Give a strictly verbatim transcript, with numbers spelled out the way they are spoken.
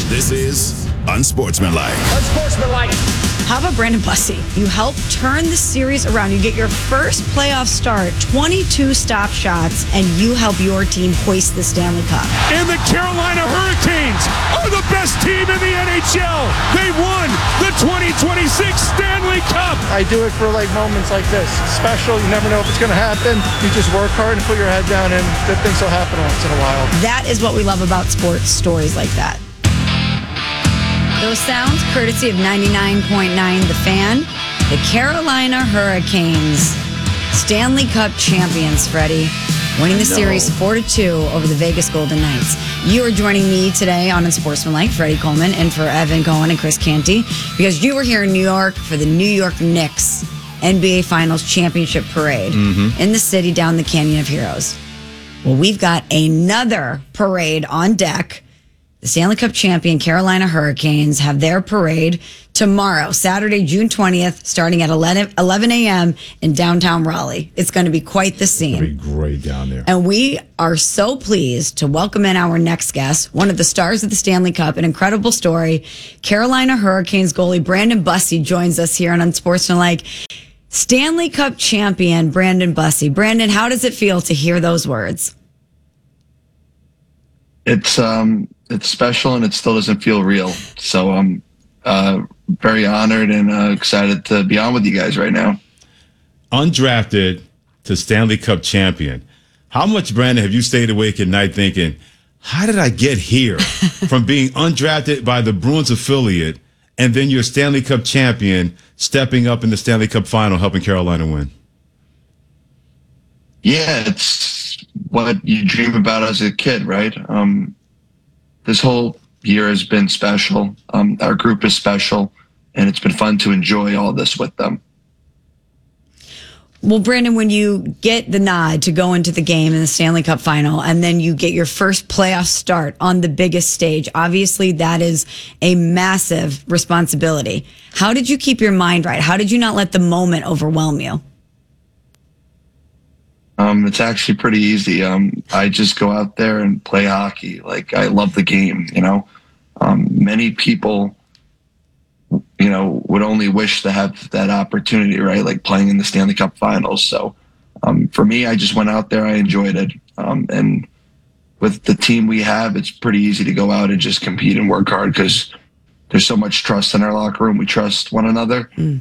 This is Unsportsmanlike. Unsportsmanlike. How about Brandon Bussey? You help turn the series around. You get your first playoff start, twenty-two stop shots, and you help your team hoist the Stanley Cup. And the Carolina Hurricanes are the best team in the N H L. They won the twenty twenty-six Stanley Cup. I do it for like moments like this. It's special. You never know if it's going to happen. You just work hard and put your head down, and good things will happen once in a while. That is what we love about sports stories like that. Those sounds, courtesy of ninety-nine point nine The Fan. The Carolina Hurricanes, Stanley Cup champions, Freddie, winning the series four to two over the Vegas Golden Knights. You are joining me today on Unsportsmanlike, Freddie Coleman, and for Evan Cohen and Chris Canty, because you were here in New York for the New York Knicks N B A Finals Championship Parade mm-hmm. in the city down the Canyon of Heroes. Well, we've got another parade on deck. The Stanley Cup champion Carolina Hurricanes have their parade tomorrow, Saturday, June twentieth, starting at eleven a.m. in downtown Raleigh. It's going to be quite the scene. It'll be great down there. And we are so pleased to welcome in our next guest, one of the stars of the Stanley Cup, an incredible story. Carolina Hurricanes goalie Brandon Bussey joins us here on Unsportsmanlike. Stanley Cup champion Brandon Bussey. Brandon, how does it feel to hear those words? It's um, it's special, and it still doesn't feel real. So I'm uh, very honored and uh, excited to be on with you guys right now. Undrafted to Stanley Cup champion. How much, Brandon, have you stayed awake at night thinking, how did I get here from being undrafted by the Bruins affiliate, and then you're Stanley Cup champion, stepping up in the Stanley Cup final, helping Carolina win? Yeah, it's what you dream about as a kid, right? Um, this whole year has been special. Um, our group is special, and it's been fun to enjoy all this with them. Well, Brandon, when you get the nod to go into the game in the Stanley Cup final, and then you get your first playoff start on the biggest stage, obviously that is a massive responsibility. How did you keep your mind right? How did you not let the moment overwhelm you? Um, it's actually pretty easy. Um, I just go out there and play hockey. Like, I love the game, you know. Um, many people, you know, would only wish to have that opportunity, right? Like playing in the Stanley Cup Finals. So um, for me, I just went out there. I enjoyed it. Um, and with the team we have, it's pretty easy to go out and just compete and work hard because there's so much trust in our locker room. We trust one another. Mm.